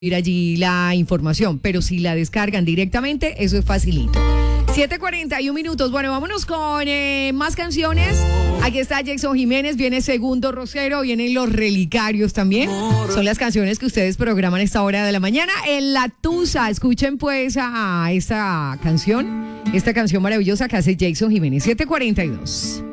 ir allí la información, pero si la descargan directamente, eso es facilito. 7:41 minutos. Bueno, vámonos con más canciones. Aquí está Jackson Jiménez, viene Segundo Rosero, vienen Los Relicarios también. Son las canciones que ustedes programan a esta hora de la mañana en La Tusa. Escuchen pues a esta canción maravillosa que hace Jackson Jiménez. 7:42.